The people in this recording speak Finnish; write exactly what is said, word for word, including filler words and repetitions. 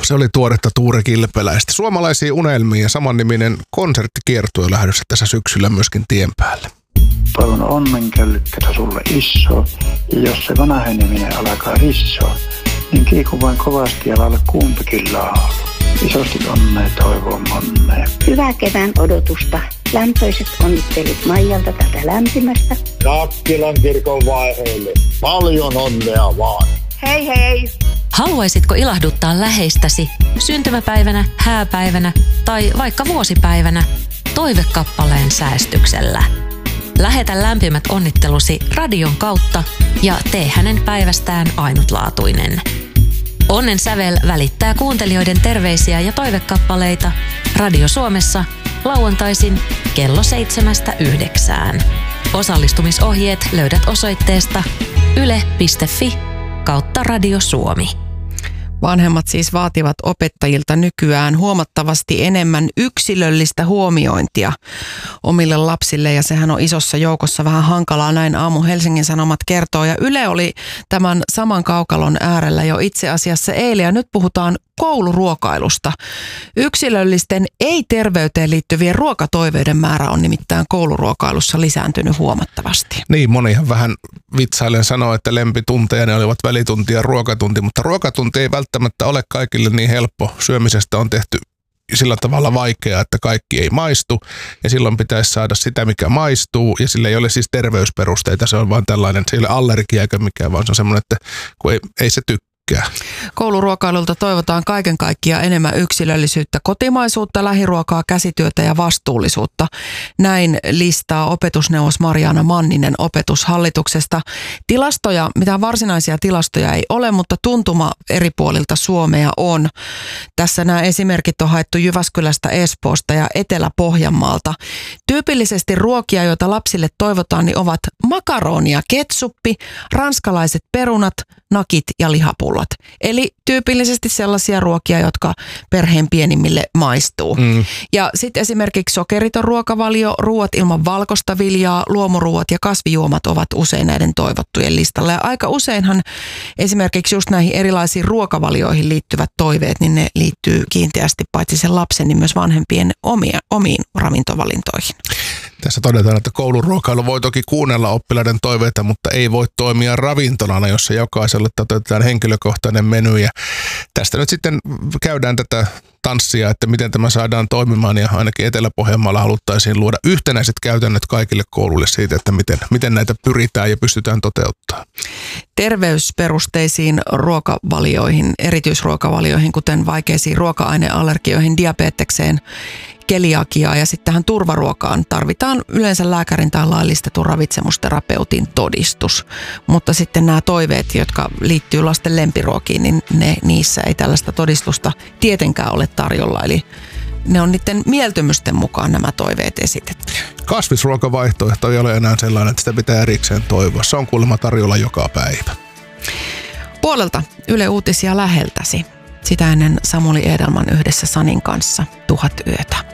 Se oli tuoretta Tuure Kilpeläistä. Suomalaisiin unelmiin ja samanniminen konserttikiertue lähdössä tässä syksyllä myöskin tien päälle. Toivon onnenkällykkätä sulle iso, ja jos se vanheneminen alkaa hissoa, niin kiiku vain kovasti ja lailla kumpikin laulu. Isosti onnea toivon onnea. Hyvää kevään odotusta. Lämpöiset onnittelut Maijalta tätä lämpimästä. Nakkilan kirkon vaiheille. Paljon onnea vaan. Hei hei! Haluaisitko ilahduttaa läheistäsi syntymäpäivänä, hääpäivänä tai vaikka vuosipäivänä toivekappaleen säästyksellä? Lähetä lämpimät onnittelusi radion kautta ja tee hänen päivästään ainutlaatuinen. Onnen sävel välittää kuuntelijoiden terveisiä ja toivekappaleita Radio Suomessa lauantaisin kello seitsemästä yhdeksään. Osallistumisohjeet löydät osoitteesta yle piste fi kautta Radio Suomi. Vanhemmat siis vaativat opettajilta nykyään huomattavasti enemmän yksilöllistä huomiointia omille lapsille, ja sehän on isossa joukossa vähän hankalaa, näin aamu Helsingin Sanomat kertoo. Ja Yle oli tämän saman kaukalon äärellä jo itse asiassa eilen, ja nyt puhutaan kouluruokailusta. Yksilöllisten ei-terveyteen liittyvien ruokatoiveiden määrä on nimittäin kouluruokailussa lisääntynyt huomattavasti. Niin, monihan vähän vitsailen sanoo, että lempitunteja ne olivat välitunti ja ruokatunti, mutta ruokatunti ei välttämättä ole kaikille niin helppo. Syömisestä on tehty sillä tavalla vaikeaa, että kaikki ei maistu, ja silloin pitäisi saada sitä, mikä maistuu, ja sillä ei ole siis terveysperusteita, se on vain tällainen, se ei ole allergia eikä mikään, vaan se on semmoinen, että kun ei, ei se tykkää. Kouluruokailulta toivotaan kaiken kaikkiaan enemmän yksilöllisyyttä, kotimaisuutta, lähiruokaa, käsityötä ja vastuullisuutta. Näin listaa opetusneuvos Mariana Manninen Opetushallituksesta. Tilastoja, mitään varsinaisia tilastoja ei ole, mutta tuntuma eri puolilta Suomea on. Tässä nämä esimerkit on haettu Jyväskylästä, Espoosta ja Etelä-Pohjanmaalta. Tyypillisesti ruokia, joita lapsille toivotaan, niin ovat makaroni ja ketsuppi, ranskalaiset perunat, nakit ja lihapullot. Eli tyypillisesti sellaisia ruokia, jotka perheen pienimmille maistuu. Mm. Ja sitten esimerkiksi sokeriton ruokavalio, ruoat ilman valkoista viljaa, luomuruoat ja kasvijuomat ovat usein näiden toivottujen listalla. Ja aika useinhan esimerkiksi just näihin erilaisiin ruokavalioihin liittyvät toiveet, niin ne liittyy kiinteästi paitsi sen lapsen, niin myös vanhempien omia, omiin ravintovalintoihin. Tässä todetaan, että kouluruokailu voi toki kuunnella oppilaiden toiveita, mutta ei voi toimia ravintolana, jossa jokaiselle toteutetaan henkilökohtainen menu. Ja tästä nyt sitten käydään tätä tanssia, että miten tämä saadaan toimimaan, ja ainakin Etelä-Pohjanmaalla haluttaisiin luoda yhtenäiset käytännöt kaikille kouluille siitä, että miten, miten näitä pyritään ja pystytään toteuttamaan. Terveysperusteisiin ruokavalioihin, erityisruokavalioihin, kuten vaikeisiin ruoka-aineallergioihin, diabetekseen, keliakiaa ja sitten tähän turvaruokaan tarvitaan yleensä lääkärin tai laillistetun ravitsemusterapeutin todistus. Mutta sitten nämä toiveet, jotka liittyy lasten lempiruokiin, niin ne, niissä ei tällaista todistusta tietenkään ole tarjolla. Eli ne on niiden mieltymysten mukaan nämä toiveet esitetty. Kasvisruokavaihtoehto ei ole enää sellainen, että sitä pitää erikseen toivoa. Se on kuulemma tarjolla joka päivä. Puolelta Yle Uutisia läheltäsi. Sitä ennen Samuli Edelman yhdessä Sanin kanssa Tuhat yötä.